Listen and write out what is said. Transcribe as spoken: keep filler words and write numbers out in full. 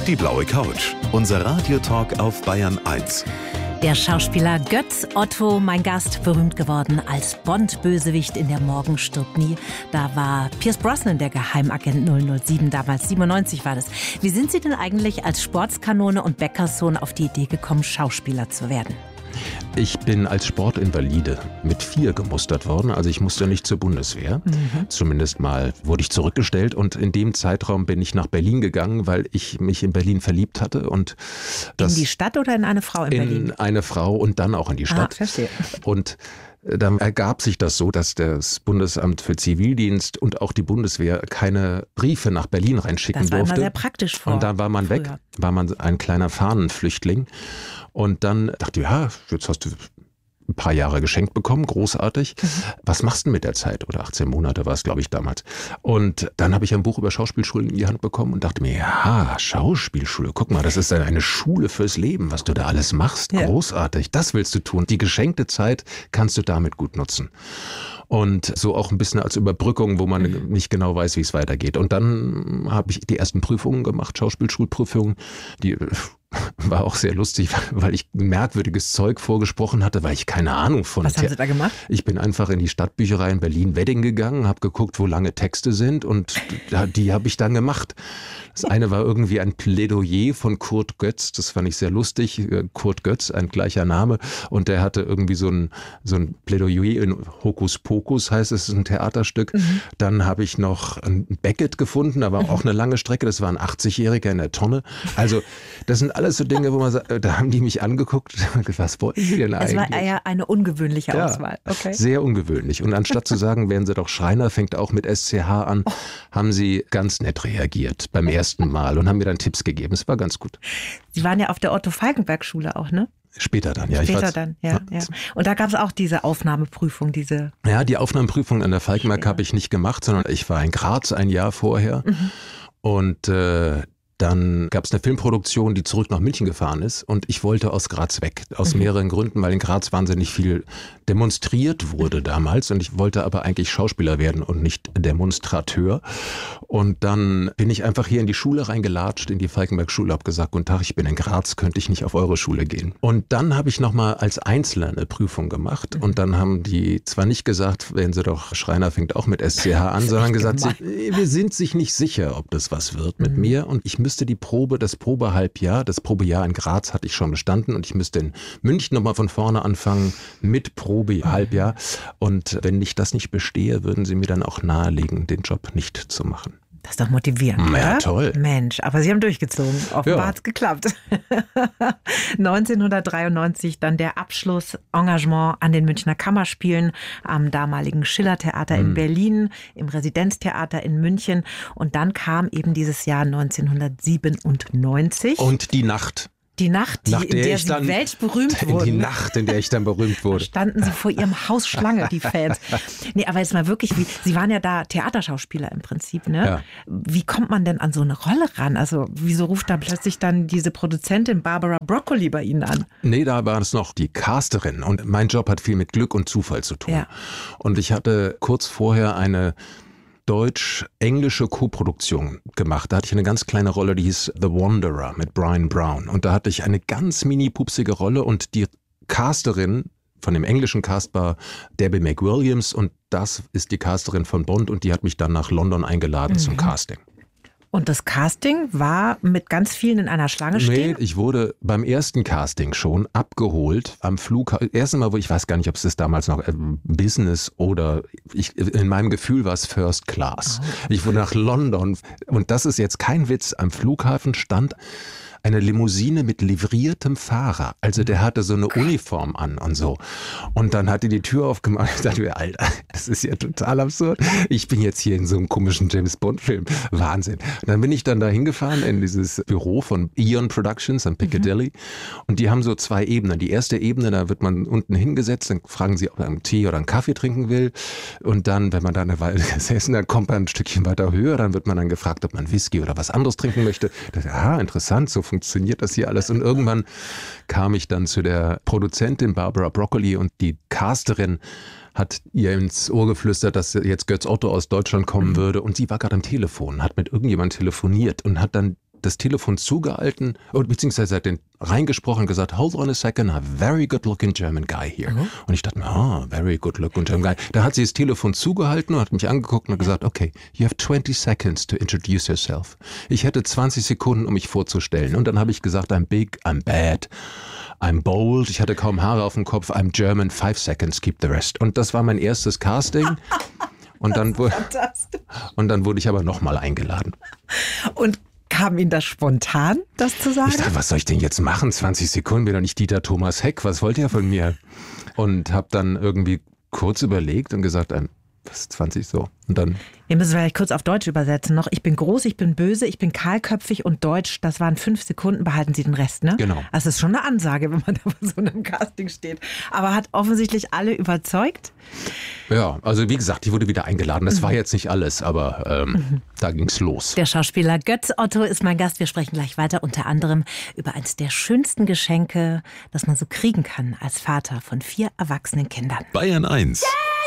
Die blaue Couch. Unser Radiotalk auf Bayern eins. Der Schauspieler Götz Otto, mein Gast, berühmt geworden als Bond-Bösewicht in Der Morgen stirbt nie. Da war Pierce Brosnan der Geheimagent null null sieben, damals siebenundneunzig war das. Wie sind Sie denn eigentlich als Sportskanone und Bäckerssohn auf die Idee gekommen, Schauspieler zu werden? Ich bin als Sportinvalide mit vier gemustert worden, also ich musste nicht zur Bundeswehr. Mhm. Zumindest mal wurde ich zurückgestellt und in dem Zeitraum bin ich nach Berlin gegangen, weil ich mich in Berlin verliebt hatte. Und das in die Stadt oder in eine Frau in, in Berlin? In eine Frau und dann auch in die Stadt. Ah, verstehe. Und dann ergab sich das so, dass das Bundesamt für Zivildienst und auch die Bundeswehr keine Briefe nach Berlin reinschicken durfte. Das war immer sehr praktisch vor. Und dann war man früher. weg, war man ein kleiner Fahnenflüchtling. Und dann dachte ich, ja, jetzt hast du ein paar Jahre geschenkt bekommen, großartig. Mhm. Was machst du denn mit der Zeit? Oder achtzehn Monate war es, glaube ich, damals. Und dann habe ich ein Buch über Schauspielschulen in die Hand bekommen und dachte mir, ja, Schauspielschule, guck mal, das ist eine Schule fürs Leben, was du da alles machst. Ja. Großartig, das willst du tun. Die geschenkte Zeit kannst du damit gut nutzen. Und so auch ein bisschen als Überbrückung, wo man mhm. nicht genau weiß, wie es weitergeht. Und dann habe ich die ersten Prüfungen gemacht, Schauspielschulprüfungen, die war auch sehr lustig, weil ich merkwürdiges Zeug vorgesprochen hatte, weil ich keine Ahnung von... Was haben Sie da gemacht? Ich bin einfach in die Stadtbücherei in Berlin-Wedding gegangen, habe geguckt, wo lange Texte sind und die habe ich dann gemacht. Das eine war irgendwie ein Plädoyer von Kurt Götz, das fand ich sehr lustig. Kurt Götz, ein gleicher Name, und der hatte irgendwie so ein, so ein Plädoyer in Hokus Pokus, heißt es, ist ein Theaterstück. Mhm. Dann habe ich noch ein Beckett gefunden, aber mhm. auch eine lange Strecke, das war ein achtzigjähriger in der Tonne. Also das sind alles so Dinge, wo man sagt, da haben die mich angeguckt, was wollten sie denn eigentlich? Es war ja eine ungewöhnliche ja, Auswahl. Okay. Sehr ungewöhnlich. Und anstatt zu sagen, werden sie doch Schreiner, fängt auch mit S C H an, oh. haben sie ganz nett reagiert beim ersten Mal und haben mir dann Tipps gegeben. Es war ganz gut. Sie waren ja auf der Otto-Falckenberg-Schule auch, ne? Später dann, ja. Später ich dann, ja, ja. Und da gab es auch diese Aufnahmeprüfung, diese... Ja, die Aufnahmeprüfung an der Falckenberg habe ich nicht gemacht, sondern ich war in Graz ein Jahr vorher. Mhm. Und äh, dann gab es eine Filmproduktion, die zurück nach München gefahren ist und ich wollte aus Graz weg. Aus mhm. mehreren Gründen, weil in Graz wahnsinnig viel demonstriert wurde damals und ich wollte aber eigentlich Schauspieler werden und nicht Demonstrateur. Und dann bin ich einfach hier in die Schule reingelatscht, in die Falckenberg-Schule, habe gesagt, guten Tag, ich bin in Graz, könnte ich nicht auf eure Schule gehen? Und dann habe ich nochmal als Einzelner eine Prüfung gemacht mhm. und dann haben die zwar nicht gesagt, wenn sie doch, Schreiner fängt auch mit S C H an, sondern gesagt, sie, wir sind sich nicht sicher, ob das was wird mit mhm. mir und ich müsste die Probe, das Probehalbjahr, das Probejahr in Graz hatte ich schon bestanden und ich müsste in München nochmal von vorne anfangen mit Probehalbjahr. Und wenn ich das nicht bestehe, würden sie mir dann auch nahelegen, den Job nicht zu machen. Das ist doch motivierend, ja, oder? Toll. Mensch, aber Sie haben durchgezogen. Offenbar ja. hat es geklappt. neunzehnhundertdreiundneunzig dann der Abschluss, Engagement an den Münchner Kammerspielen, am damaligen Schillertheater in mhm. Berlin, im Residenztheater in München. Und dann kam eben dieses Jahr neunzehnhundertsiebenundneunzig. Und die Nacht. Die Nacht, die, Nach der in der ich Sie dann, weltberühmt wurden. Die Nacht, in der ich dann berühmt wurde. Da standen Sie vor Ihrem Haus Schlange, die Fans. Nee, aber jetzt mal wirklich, wie, Sie waren ja da Theaterschauspieler im Prinzip, ne? Ja. Wie kommt man denn an so eine Rolle ran? Also wieso ruft da plötzlich dann diese Produzentin Barbara Broccoli bei Ihnen an? Nee, da war es noch die Casterin und mein Job hat viel mit Glück und Zufall zu tun. Ja. Und ich hatte kurz vorher eine deutsch-englische Koproduktion gemacht. Da hatte ich eine ganz kleine Rolle, die hieß The Wanderer mit Brian Brown. Und da hatte ich eine ganz mini-pupsige Rolle und die Casterin von dem englischen Cast war Debbie McWilliams und das ist die Casterin von Bond und die hat mich dann nach London eingeladen mhm. zum Casting. Und das Casting war mit ganz vielen in einer Schlange stehen? Nee, ich wurde beim ersten Casting schon abgeholt am Flughafen. Erstens Mal, wo ich weiß gar nicht, ob es das damals noch äh, Business oder ich, in meinem Gefühl war es First Class. Oh. Ich wurde nach London und das ist jetzt kein Witz. Am Flughafen stand eine Limousine mit livriertem Fahrer. Also der hatte so eine Uniform an und so. Und dann hat er die Tür aufgemacht. Ich dachte mir, Alter, das ist ja total absurd. Ich bin jetzt hier in so einem komischen James-Bond-Film. Wahnsinn. Und dann bin ich dann da hingefahren in dieses Büro von Eon Productions am Piccadilly. Mhm. Und die haben so zwei Ebenen. Die erste Ebene, da wird man unten hingesetzt, dann fragen sie, ob er einen Tee oder einen Kaffee trinken will. Und dann, wenn man da eine Weile gesessen, dann kommt man ein Stückchen weiter höher. Dann wird man dann gefragt, ob man Whisky oder was anderes trinken möchte. Das, ja, interessant, so funktioniert das hier alles. Und irgendwann kam ich dann zu der Produzentin Barbara Broccoli und die Casterin hat ihr ins Ohr geflüstert, dass jetzt Götz Otto aus Deutschland kommen würde. Und sie war gerade am Telefon, hat mit irgendjemandem telefoniert und hat dann das Telefon zugehalten, oder beziehungsweise hat den reingesprochen und gesagt, hold on a second, a very good looking German guy here. Mhm. Und ich dachte mir, ah, very good looking German guy. Da hat sie das Telefon zugehalten und hat mich angeguckt und hat gesagt, okay, you have twenty seconds to introduce yourself. Ich hätte zwanzig Sekunden, um mich vorzustellen. Und dann habe ich gesagt, I'm big, I'm bad, I'm bold. Ich hatte kaum Haare auf dem Kopf, I'm German, five seconds, keep the rest. Und das war mein erstes Casting. Und dann, wurde, und dann wurde ich aber nochmal eingeladen. Und kam Ihnen das spontan, das zu sagen? Ich dachte, was soll ich denn jetzt machen? zwanzig Sekunden, bin doch nicht Dieter Thomas Heck. Was wollt ihr von mir? Und habe dann irgendwie kurz überlegt und gesagt, ein, was ist zwanzig so? Und dann... Wir müssen vielleicht kurz auf Deutsch übersetzen noch. Ich bin groß, ich bin böse, ich bin kahlköpfig und deutsch. Das waren fünf Sekunden, behalten Sie den Rest, ne? Genau. Das ist schon eine Ansage, wenn man da bei so einem Casting steht. Aber hat offensichtlich alle überzeugt? Ja, also wie gesagt, ich wurde wieder eingeladen. Das mhm. war jetzt nicht alles, aber ähm, mhm. da ging's los. Der Schauspieler Götz Otto ist mein Gast. Wir sprechen gleich weiter, unter anderem über eines der schönsten Geschenke, das man so kriegen kann als Vater von vier erwachsenen Kindern. Bayern eins.